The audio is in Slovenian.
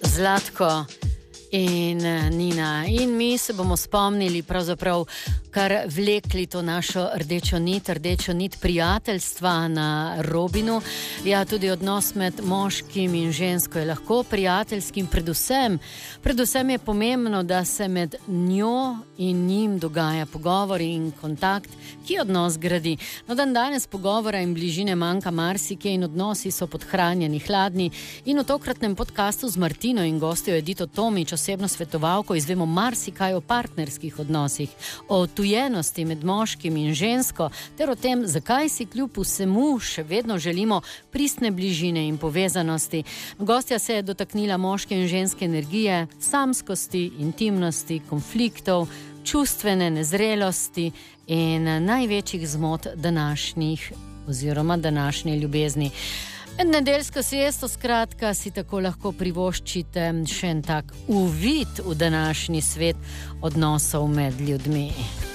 Zlatko in Nina. In mi se bomo spomnili pravzaprav kar vlekli to našo rdečo nit prijateljstva na Robinu. Ja, tudi odnos med moškim in žensko je lahko prijateljskim. Predvsem je pomembno, da se med njo in njim dogaja pogovor in kontakt, ki odnos gradi. No, danes pogovora in bližine manjka marsikje in odnosi so podhranjeni, hladni. In v tokratnem podcastu z Martino in gostjo Edito Tomič, osebno svetovalko, izvemo marsikaj o partnerskih odnosih, o odtujenosti med moškim in žensko, ter o tem, zakaj si kljub vsemu še vedno želimo pristne bližine in povezanosti. Gostja se je dotaknila moške in ženske energije, samskosti, intimnosti, konfliktov, čustvene nezrelosti in največjih zmot današnje ljubezni. Med nedeljsko siesto, skratka, si tako lahko privoščite še en tak uvid v današnji svet odnosov med ljudmi.